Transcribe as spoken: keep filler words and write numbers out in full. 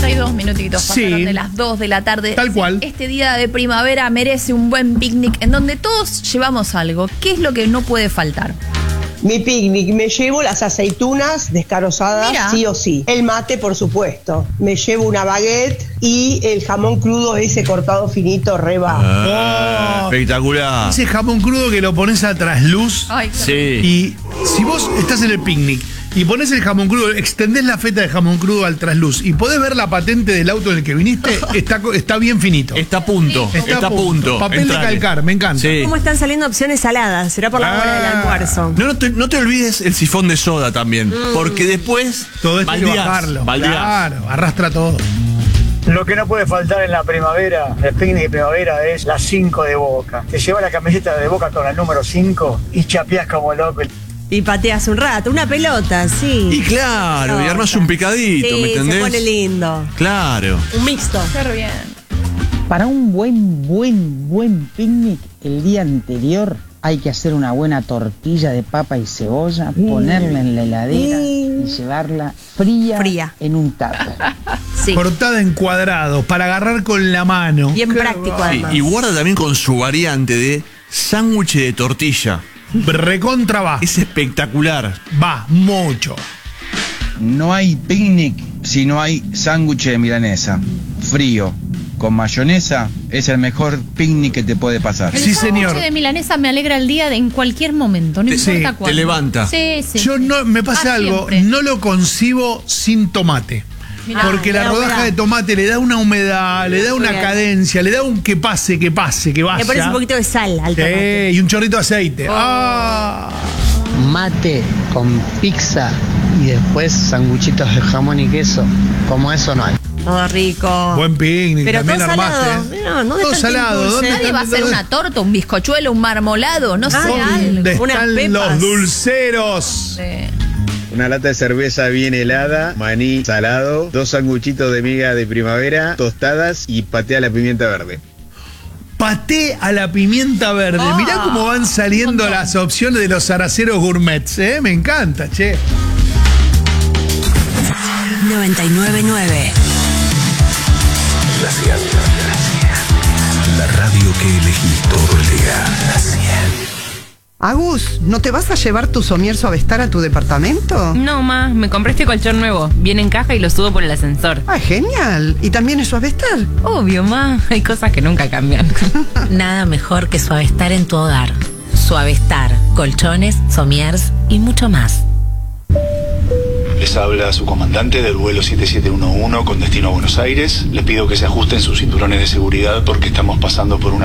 cincuenta y dos minutitos pasaron Sí. de las dos de la tarde. Tal cual. Este día de primavera merece un buen picnic en donde todos llevamos algo. ¿Qué es lo que no puede faltar? Mi picnic, me llevo las aceitunas descarozadas, Mira. sí o sí. El mate, por supuesto. Me llevo una baguette y el jamón crudo ese cortado finito, reba. Ah, Oh. espectacular. Ese jamón crudo que lo pones a trasluz. Ay, qué Sí. Y si vos estás en el picnic y pones el jamón crudo, extendés la feta de jamón crudo al trasluz y podés ver la patente del auto en el que viniste, está, co- está bien finito. Está a punto. Está Está, a a punto. Papel Entrale. de calcar, me encanta. Sí. ¿Cómo están saliendo opciones saladas? Será por la Ah. hora del almuerzo. No, no te, no te olvides el sifón de soda también. Porque después. Todo esto hay que baldías, bajarlo. baldías. Claro, arrastra todo. Lo que no puede faltar en la primavera, el picnic de primavera, es la cinco de Boca. Te llevas la camiseta de Boca con el número cinco y chapeás como loco. Y pateas un rato, una pelota, sí. Y claro, y Pelota. armas un picadito, Sí, ¿me entendés? se pone lindo. Claro. Un mixto. Qué bien. Para un buen, buen, buen picnic, el día anterior hay que hacer una buena tortilla de papa y cebolla, ponerla en la heladera y llevarla fría, Fría. en un tupper. Sí. Cortada en cuadrados para agarrar con la mano. Bien Qué práctico, Sí, además. y guarda también con su variante de sándwich de tortilla. Recontra va. Es espectacular. Va, mucho. No hay picnic si no hay sándwich de milanesa. Frío, con mayonesa, es el mejor picnic que te puede pasar. El Sí, sándwich señor. de milanesa me alegra el día de, en cualquier momento, no Te- importa sí, cuándo. te levanta. Sí, sí. Yo no, me pasa Ah, algo, siempre. no lo concibo sin tomate. Mirá. Porque Ah, la le da rodaja humedad. de tomate le da una humedad, le da una Bien. cadencia, le da un que pase, que pase, que vaya. Le pones un poquito de sal al tomate. Eh, y un chorrito de aceite. Ah. Mate con pizza y después sanguchitos de jamón y queso. Como eso no hay. Todo rico. Buen picnic, Pero también todo armaste. salado. No, ¿dónde todo está el salado. dulce? ¿Dónde Nadie están- va a hacer dónde- una torta, un bizcochuelo, un marmolado, no sé, algo. ¿Dónde Unas están pepas. los dulceros? Sí. Una lata de cerveza bien helada, maní salado, dos sanguchitos de miga de primavera, tostadas y paté a la pimienta verde. Paté a la pimienta verde. Ah, Mirá cómo van saliendo montón. las opciones de los araceros gourmets, ¿eh? Me encanta, che. noventa y nueve nueve. La cien. La radio que elegí todo el día. La cien. Agus, ¿no te vas a llevar tu somier Suavestar a tu departamento? No, ma, me compré este colchón nuevo. Viene en caja y lo subo por el ascensor. Ah, genial. ¿Y también es Suavestar? Obvio, ma, hay cosas que nunca cambian. Nada mejor que Suavestar en tu hogar. Suavestar, colchones, somiers y mucho más. Les habla su comandante del vuelo siete siete uno uno con destino a Buenos Aires. Les pido que se ajusten sus cinturones de seguridad porque estamos pasando por una